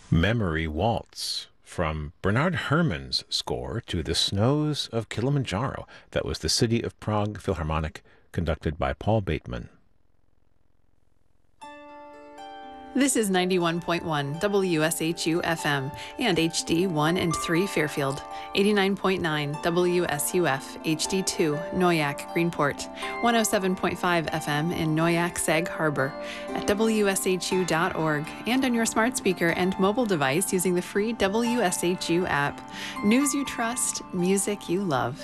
Memory Waltz from Bernard Herrmann's score to The Snows of Kilimanjaro. That was the City of Prague Philharmonic, conducted by Paul Bateman. This is 91.1 WSHU FM and HD 1 and 3 Fairfield, 89.9 WSUF HD2 Noyak Greenport, 107.5 FM in Noyak Sag Harbor, at WSHU.org, and on your smart speaker and mobile device using the free WSHU app. News you trust, music you love.